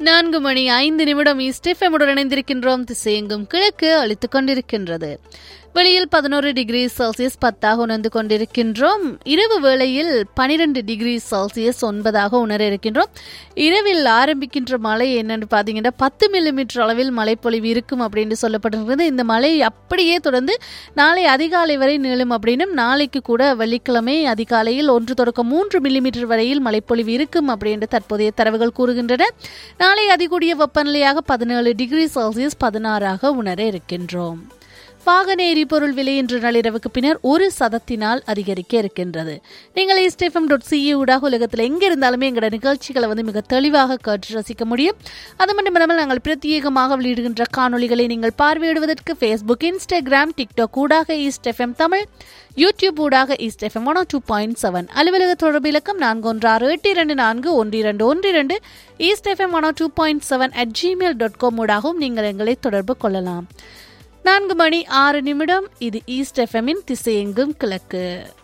4:05 east எஃப்எம்முடன் இணைந்திருக்கின்றோம். திசையெங்கும் கிழக்கு அளித்துக் கொண்டிருக்கின்றது. வெளியில் 11 டிகிரி செல்சியஸ் 10ஆக உணர்ந்து கொண்டிருக்கின்றோம். இரவு வேளையில் 12 டிகிரி செல்சியஸ் 9ஆக உணர இருக்கின்றோம். இரவில் ஆரம்பிக்கின்ற மழை என்னன்னு பார்த்தீங்கன்னா 10 மில்லிமீட்டர் அளவில் மழைப்பொழிவு இருக்கும் அப்படின்னு சொல்லப்பட்டிருக்கிறது. இந்த மழை அப்படியே தொடர்ந்து நாளை அதிகாலை வரை நீளும் அப்படின்னும், நாளைக்கு கூட வெள்ளிக்கிழமை அதிகாலையில் 1-3 மில்லிமீட்டர் வரையில் மழைப்பொழிவு இருக்கும் அப்படின்னு தற்போதைய தரவுகள் கூறுகின்றன. நாளை அதிகூடிய வெப்பநிலையாக 17 டிகிரி செல்சியஸ் 16ஆக உணர இருக்கின்றோம். வாகன எரிபொருள் விலை இன்று நள்ளிரவுக்கு பின்னர் 1% அதிகரிக்க இருக்கின்றது. நீங்கள் eastfm.ca ஊடாக உலகத்தில் எங்க இருந்தாலுமே எங்களோட நிகழ்ச்சிகளை மிக தெளிவாக கேட்டு ரசிக்க முடியும். அது மட்டுமில்லாமல் நாங்கள் பிரத்யேகமாக வெளியிடுகின்ற காணொலிகளை நீங்கள் பார்வையிடுவதற்கு Facebook, Instagram, TikTok ஊடாக ஈஸ்ட் எஃப்எம் தமிழ், யூடியூப் ஊடாக ஈஸ்ட் எஃப்எம் 102.7, அலுவலக தொடர்பு இலக்கம் 4168241212, ஈஸ்ட் எஃப்எம் 102.7 @gmail.com ஊடாகவும் நீங்கள் எங்களை தொடர்பு கொள்ளலாம். 4:06 இது ஈஸ்ட் எஃப்எம்மின் திசையெங்கும் கிழக்கு.